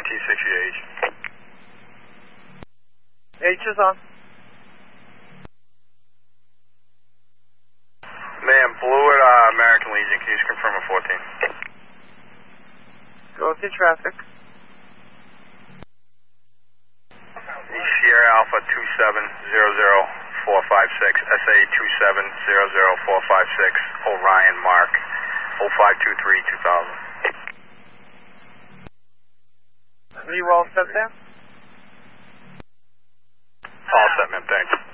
T60H. H is on. Ma'am, Blue at American Legion. Can you just confirm a 14? Go through traffic. Sierra Alpha 2700456, SA 2700456, Orion Mark 0523 2000. Are you all set there? All set, ma'am. Thanks.